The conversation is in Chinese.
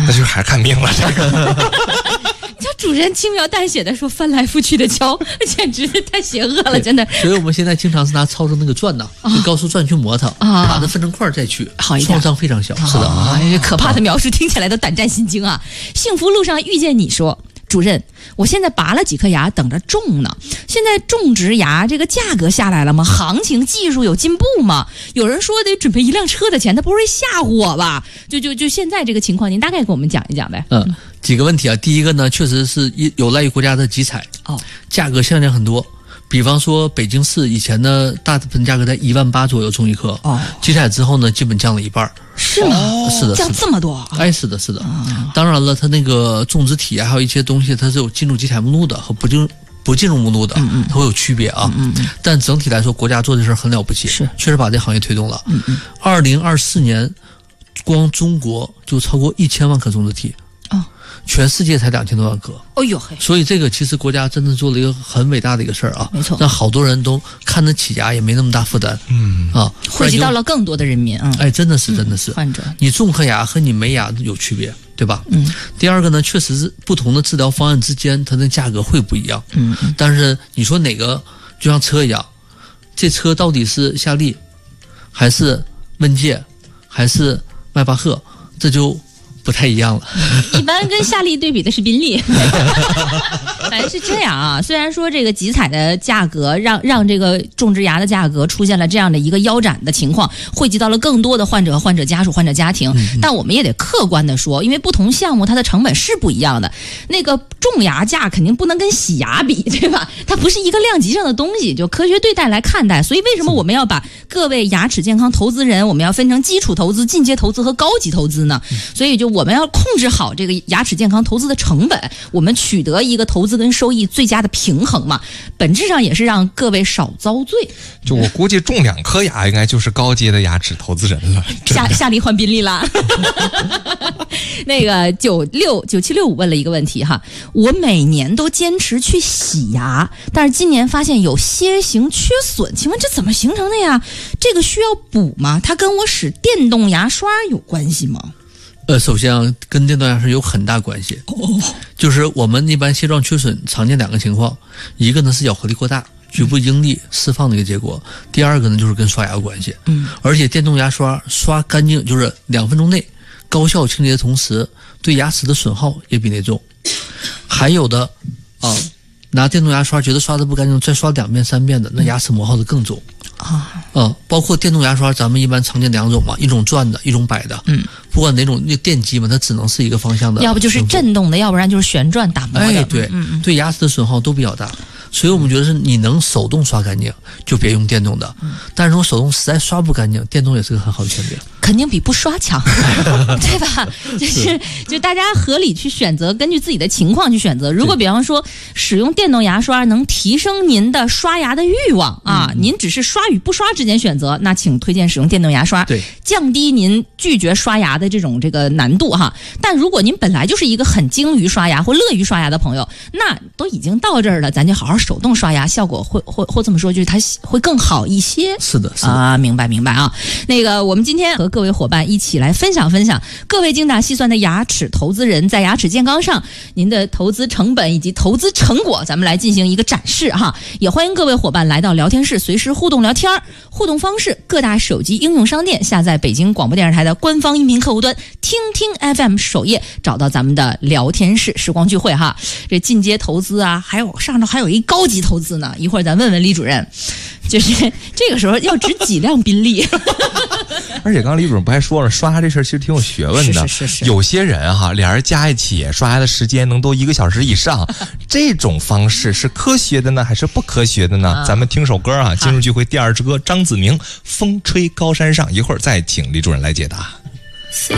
那就是还是看命了这个。 叫主人轻描淡写的说翻来覆去的敲，简直是太邪恶了，真的。 所以我们现在经常是拿超声那个钻呐，用高速钻去磨它，把它分成块再去， 好一点， 创伤非常小。是的可怕的描述听起来都胆战心惊啊！幸福路上遇见你说，主任，我现在拔了几颗牙，等着种呢。现在种植牙这个价格下来了吗？行情技术有进步吗？有人说得准备1辆车的钱，他不会吓唬我吧？就现在这个情况，您大概给我们讲一讲呗。 几个问题啊。第一个呢，确实是有赖于国家的集采，价格下降很多。比方说北京市以前的大部分价格在18000左右种一颗，集采之后呢，基本降了一半。 是吗？ 是的， 降这么多？ 哎，是的。当然了，它那个种植体还有一些东西，它是有进入集采目录的和不进入目录的，它会有区别啊。但整体来说，国家做的事很了不起，确实把这行业推动了。2024年，光中国就超过1000万颗种植体。全世界才2000多万颗， 哎呦嘿！ 所以这个其实国家真的做了一个很伟大的一个事儿啊， 没错， 让好多人都看得起牙，也没那么大负担， 惠及到了更多的人民啊！ 哎，真的是患者， 你种颗牙和你没牙有区别，对吧？第二个呢，确实是不同的治疗方案之间，它的价格会不一样，但是你说哪个就像车一样，这车到底是夏利，还是问界，还是迈巴赫，这就不太一样了。 一般跟夏利对比的是宾利。反正是这样啊，虽然说这个集采的价格让这个种植牙的价格出现了这样的一个腰斩的情况，惠及到了更多的患者和患者家属、患者家庭，但我们也得客观的说，因为不同项目它的成本是不一样的，那个种牙价肯定不能跟洗牙比，对吧？它不是一个量级上的东西，就科学对待来看待。所以为什么我们要把各位牙齿健康投资人，我们要分成基础投资、进阶投资和高级投资呢？所以就我们要控制好这个牙齿健康投资的成本，我们取得一个投资跟收益最佳的平衡嘛，本质上也是让各位少遭罪。 就我估计种2颗牙应该就是高阶的牙齿投资人了。 夏利换宾利啦。那个9765问了一个问题哈，我每年都坚持去洗牙，但是今年发现有些型缺损，请问这怎么形成的呀？这个需要补吗？它跟我使电动牙刷有关系吗？ 首先跟电动牙刷有很大关系，就是我们一般蟹状缺损常见2个情况，一个呢是咬合力过大，局部应力释放的一个结果，第二个呢就是跟刷牙有关系。而且电动牙刷刷干净就是2分钟内高效清洁的同时，对牙齿的损耗也比那重。还有的拿电动牙刷觉得刷的不干净，再刷2遍3遍的，那牙齿磨耗的更重。包括电动牙刷，咱们一般常见2种嘛，一种转的，一种摆的。不管哪种，那电机嘛，它只能是一个方向的， 要不就是震动的，要不然就是旋转打磨的。 哎，对，对牙齿的损耗都比较大。所以我们觉得是你能手动刷干净就别用电动的，但是如果手动实在刷不干净，电动也是个很好的选择， 肯定比不刷强。对吧？就大家合理去选择，根据自己的情况去选择。如果比方说使用电动牙刷能提升您的刷牙的欲望啊，您只是刷与不刷之间选择，那请推荐使用电动牙刷， 对， 降低您拒绝刷牙的这个难度哈。但如果您本来就是一个很精于刷牙或乐于刷牙的朋友，那都已经到这儿了，咱就好好手动刷牙，效果会这么说，就是它会更好一些。 是的啊，明白啊。那个我们今天和各位伙伴一起来分享各位精打细算的牙齿投资人在牙齿健康上您的投资成本以及投资成果，咱们来进行一个展示哈。也欢迎各位伙伴来到聊天室随时互动聊天，互动方式各大手机应用商店下载北京广播电视台的官方音频客户端，听听 FM 首页找到咱们的聊天室时光聚会哈。这进阶投资啊，还有上头还有一高级投资呢，一会儿咱问问李主任，就是这个时候要值几辆宾利。 而且刚刚李主任不还说了，刷牙这事儿其实挺有学问的。 是有些人哈，俩人加一起刷牙的时间能都1个小时以上，这种方式是科学的呢，还是不科学的呢？咱们听首歌啊，今日聚会第2支歌张子明《风吹高山上》，一会儿再请李主任来解答。